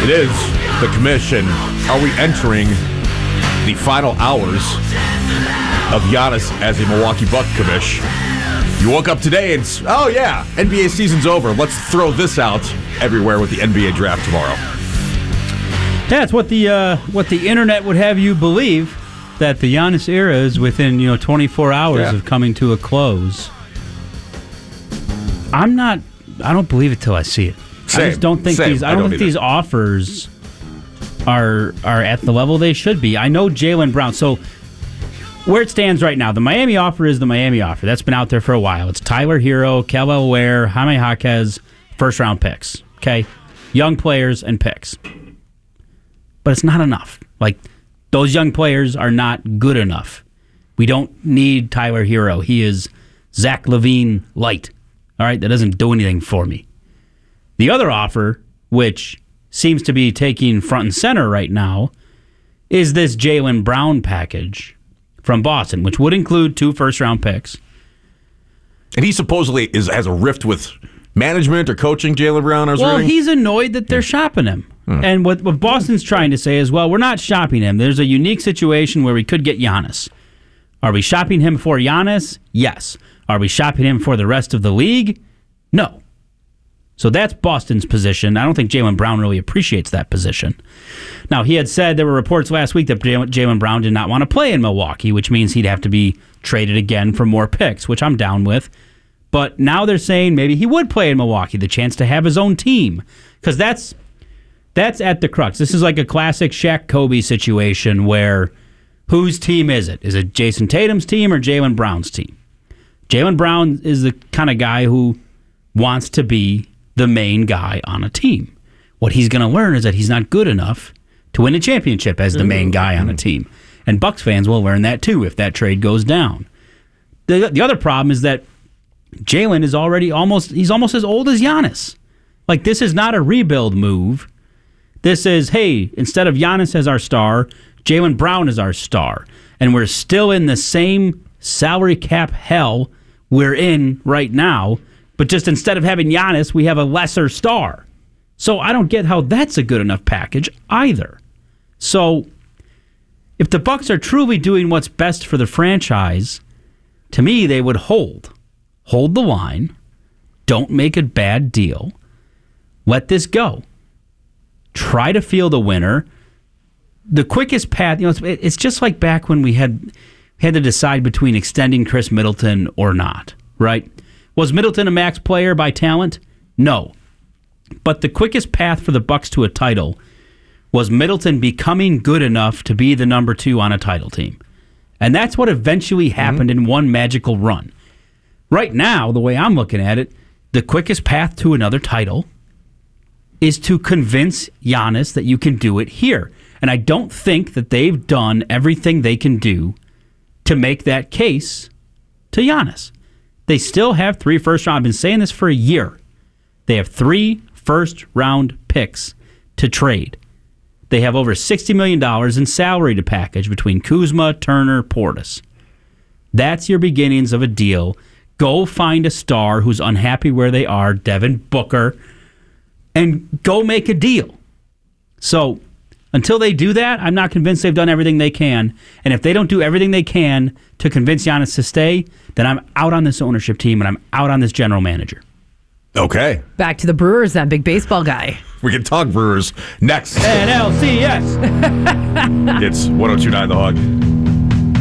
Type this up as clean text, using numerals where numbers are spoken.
It is the commission. Are we entering the final hours of Giannis as a Milwaukee Buck commish? You woke up today and, oh yeah, NBA season's over. Let's throw this out everywhere with the NBA draft tomorrow. That's what the internet would have you believe, that the Giannis era is within 24 hours of coming to a close. I don't believe it till I see it. Same, I just don't think these offers are at the level they should be. I know Jaylen Brown. So where it stands right now, the Miami offer is the Miami offer. That's been out there for a while. It's Tyler Hero, Kelvin Ware, Jaime Jaquez, first-round picks. Okay? Young players and picks. But it's not enough. Like, those young players are not good enough. We don't need Tyler Hero. He is Zach LaVine light. All right? That doesn't do anything for me. The other offer, which seems to be taking front and center right now, is this Jaylen Brown package from Boston, which would include 2 first-round picks. And he supposedly has a rift with management or coaching, Jaylen Brown. He's annoyed that they're shopping him. And what Boston's trying to say is, well, we're not shopping him. There's a unique situation where we could get Giannis. Are we shopping him for Giannis? Yes. Are we shopping him for the rest of the league? No. So that's Boston's position. I don't think Jaylen Brown really appreciates that position. Now, he had said there were reports last week that Jaylen Brown did not want to play in Milwaukee, which means he'd have to be traded again for more picks, which I'm down with. But now they're saying maybe he would play in Milwaukee, the chance to have his own team. Because that's at the crux. This is like a classic Shaq-Kobe situation where whose team is it? Is it Jason Tatum's team or Jaylen Brown's team? Jaylen Brown is the kind of guy who wants to be the main guy on a team. What he's going to learn is that he's not good enough to win a championship as the main guy on a team. And Bucks fans will learn that too if that trade goes down. The other problem is that Jaylen is already almost as old as Giannis. Like, this is not a rebuild move. This is, hey, instead of Giannis as our star, Jaylen Brown is our star. And we're still in the same salary cap hell we're in right now. But just instead of having Giannis, we have a lesser star. So I don't get how that's a good enough package either. So if the Bucks are truly doing what's best for the franchise, to me, they would hold the line, don't make a bad deal, let this go. Try to field a winner. The quickest path, it's just like back when we had to decide between extending Chris Middleton or not, right? Was Middleton a max player by talent? No. But the quickest path for the Bucks to a title was Middleton becoming good enough to be the number 2 on a title team. And that's what eventually happened in one magical run. Right now, the way I'm looking at it, the quickest path to another title is to convince Giannis that you can do it here. And I don't think that they've done everything they can do to make that case to Giannis. They still have 3 first-round. I've been saying this for a year. They have 3 first-round picks to trade. They have over $60 million in salary to package between Kuzma, Turner, Portis. That's your beginnings of a deal. Go find a star who's unhappy where they are, Devin Booker, and go make a deal. So until they do that, I'm not convinced they've done everything they can. And if they don't do everything they can to convince Giannis to stay, then I'm out on this ownership team and I'm out on this general manager. Okay. Back to the Brewers, that big baseball guy. We can talk Brewers next. NLCS. It's 102.9 The Hog.